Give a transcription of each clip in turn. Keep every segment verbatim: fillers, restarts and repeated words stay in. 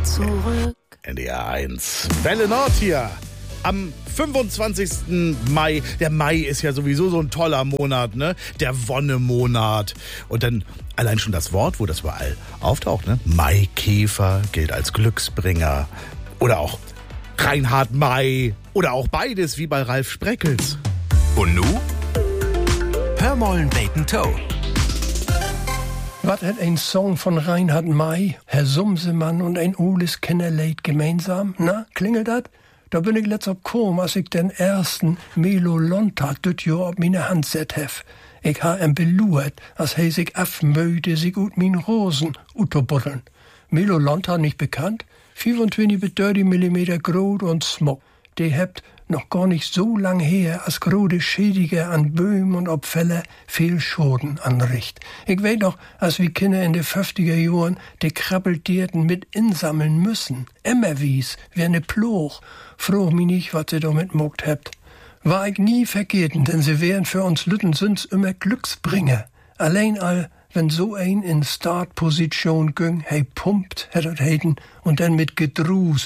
zurück. N D R eins. Welle Nord hier. Am fünfundzwanzigsten Mai. Der Mai ist ja sowieso so ein toller Monat, ne? Der Wonnemonat. Und dann allein schon das Wort, wo das überall auftaucht, ne? Maikäfer gilt als Glücksbringer. Oder auch Reinhard May. Oder auch beides, wie bei Ralf Spreckels. Und nu? Hörmollen Bacon Toe. Was hat ein Song von Reinhard May, Herr Sumsemann und ein Ulis Kinderleid gemeinsam? Na, klingelt dat? Da bin ich letzt ob kom, als ich den ersten Melo Lonta düt jo ob meine Hand set hef. Ich ha em beluert, als he sich afmöde sich ut min Rosen utobuddeln. Melo Lonta nicht bekannt? fünfundzwanzig bis dreißig Millimeter groß und smog. Die hebt noch gar nicht so lang her, als grode Schädige an Böhm und Opfälle viel Schoden anricht. Ich weet noch, als wir Kinder in de fünfziger Jahren die Krabbeltierten mit insammeln müssen. Emmerwies, wie ne Ploch. Froh mich nicht, was sie damit mogt hebt. War ich nie vergeten, denn sie wären für uns Lüttensünds immer Glücksbringer. Allein all, wenn so ein in Startposition güng, hey pumpt, hättet heiten, und dann mit Gedruß,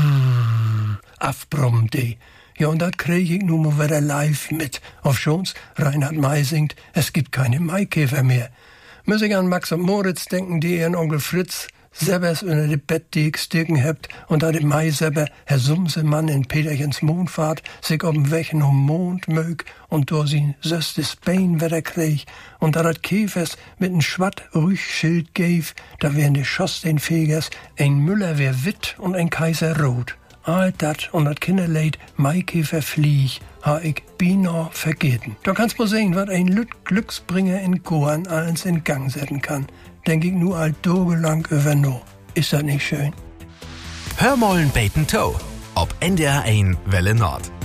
afbrummt die. Ja, und dat krieg ich nun mal wieder live mit. Auf schon's, Reinhard May singt, es gibt keine Maikäfer mehr. Muss ich an Max und Moritz denken, die ihren Onkel Fritz selbers unter de Bett dick sticken hebt und da de Mai selber Herr Sumsemann in Peterchens Mondfahrt sich ob'n Wechen um Mond mög und do sie söstes Bein wieder krieg und da dat Käfers mit n Schwatt Rüchschild gäf, da wären de Schorsteinfegers ein Müller wär witt und ein Kaiser rot. All dat und dat Kinderleid Maikäfer flieg, ha ich bino vergeten. Da kannst du sehen, wat ein Lüt Glücksbringer in Goan alles in Gang setzen kann. Denk ich nur alt dogelang über no. Ist das nicht schön? Hörmollen Bacon Toe. Ob N D R eins Welle Nord.